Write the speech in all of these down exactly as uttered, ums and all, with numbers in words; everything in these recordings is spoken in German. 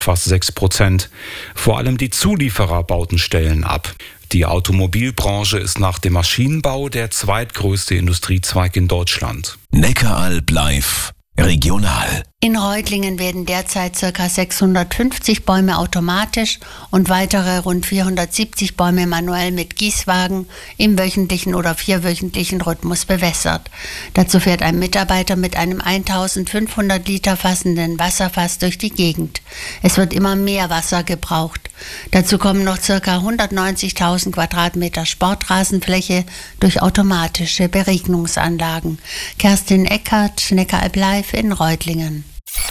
fast sechs Prozent. Vor allem die Zulieferer bauten Stellen ab. Die Automobilbranche ist nach dem Maschinenbau der zweitgrößte Industriezweig in Deutschland. Neckaralb live, regional. In Reutlingen werden derzeit ca. sechshundertfünfzig Bäume automatisch und weitere rund vierhundertsiebzig Bäume manuell mit Gießwagen im wöchentlichen oder vierwöchentlichen Rhythmus bewässert. Dazu fährt ein Mitarbeiter mit einem eintausendfünfhundert Liter fassenden Wasserfass durch die Gegend. Es wird immer mehr Wasser gebraucht. Dazu kommen noch ca. hundertneunzigtausend Quadratmeter Sportrasenfläche durch automatische Beregnungsanlagen. Kerstin Eckert, Neckaralb live in Reutlingen.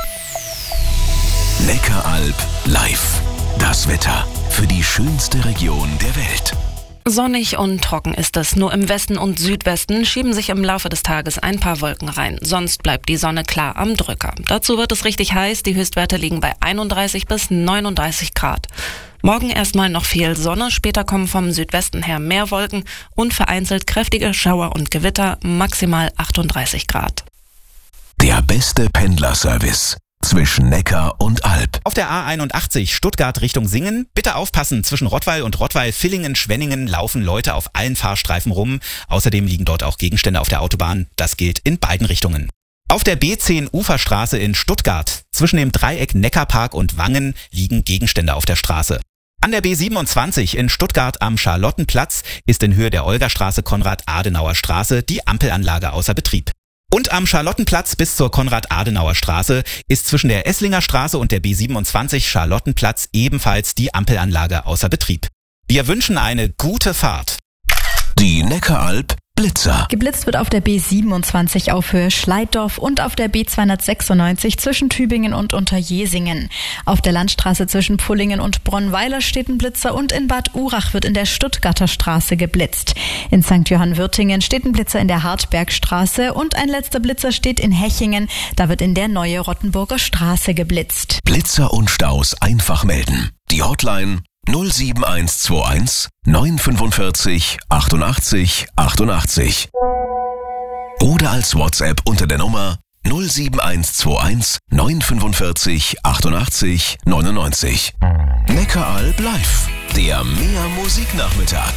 Neckaralb live. Das Wetter für die schönste Region der Welt. Sonnig und trocken ist es. Nur im Westen und Südwesten schieben sich im Laufe des Tages ein paar Wolken rein. Sonst bleibt die Sonne klar am Drücker. Dazu wird es richtig heiß. Die Höchstwerte liegen bei einunddreißig bis neununddreißig Grad. Morgen erstmal noch viel Sonne. Später kommen vom Südwesten her mehr Wolken und vereinzelt kräftige Schauer und Gewitter. Maximal achtunddreißig Grad. Der beste Pendlerservice zwischen Neckar und Alb. Auf der A einundachtzig Stuttgart Richtung Singen. Bitte aufpassen, zwischen Rottweil und Rottweil-Villingen-Schwenningen laufen Leute auf allen Fahrstreifen rum. Außerdem liegen dort auch Gegenstände auf der Autobahn. Das gilt in beiden Richtungen. Auf der B zehn Uferstraße in Stuttgart zwischen dem Dreieck Neckarpark und Wangen liegen Gegenstände auf der Straße. An der B siebenundzwanzig in Stuttgart am Charlottenplatz ist in Höhe der Olgastraße Konrad-Adenauer-Straße die Ampelanlage außer Betrieb. Und am Charlottenplatz bis zur Konrad-Adenauer-Straße ist zwischen der Esslinger Straße und der B siebenundzwanzig Charlottenplatz ebenfalls die Ampelanlage außer Betrieb. Wir wünschen eine gute Fahrt. Die Neckaralb Blitzer. Geblitzt wird auf der B siebenundzwanzig auf Höhe Schleiddorf und auf der B zweihundertsechsundneunzig zwischen Tübingen und Unterjesingen. Auf der Landstraße zwischen Pfullingen und Bronnweiler steht ein Blitzer und in Bad Urach wird in der Stuttgarter Straße geblitzt. In Sankt Johann-Würtingen steht ein Blitzer in der Hartbergstraße und ein letzter Blitzer steht in Hechingen. Da wird in der Neue Rottenburger Straße geblitzt. Blitzer und Staus einfach melden. Die Hotline null sieben eins zwei eins neun fünfundvierzig achtundachtzig achtundachtzig oder als WhatsApp unter der Nummer null sieben eins zwei eins neun fünfundvierzig achtundachtzig neunundneunzig. Neckaralb live, der Mehr Musiknachmittag.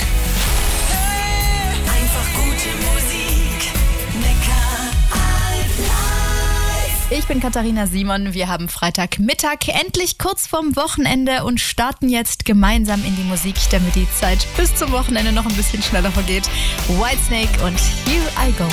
Einfach gute Musik. Neckaralb live. Ich bin Katharina Simon. Wir haben Freitagmittag, endlich kurz vorm Wochenende und starten jetzt gemeinsam in die Musik, damit die Zeit bis zum Wochenende noch ein bisschen schneller vergeht. Whitesnake und Here I Go.